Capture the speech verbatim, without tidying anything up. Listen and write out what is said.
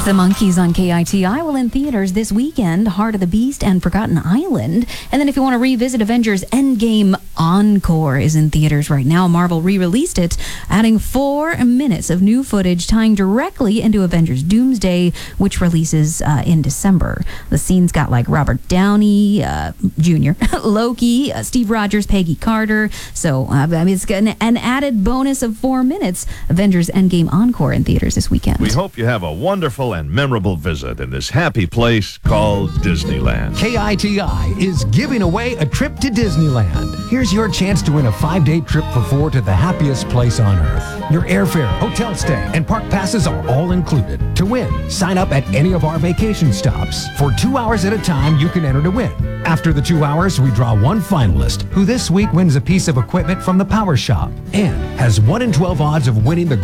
The Monkees on K I T I will in theaters this weekend, Heart of the Beast and Forgotten Island. And then if you want to revisit Avengers Endgame, Encore is in theaters right now. Marvel re-released it, adding four minutes of new footage tying directly into Avengers Doomsday, which releases uh, in December. The scenes got like Robert Downey uh, Junior, Loki, uh, Steve Rogers, Peggy Carter. So uh, I mean, it's an, an added bonus of four minutes. Avengers Endgame Encore in theaters this weekend. We hope you have a wonderful and memorable visit in this happy place called Disneyland. K I T I is giving away a trip to Disneyland. Here's your chance to win a five-day trip for four to the happiest place on earth. Your airfare, hotel stay, and park passes are all included. To win, sign up at any of our vacation stops. For two hours at a time, you can enter to win. After the two hours, we draw one finalist, who this week wins a piece of equipment from the Power Shop and has one in twelve odds of winning the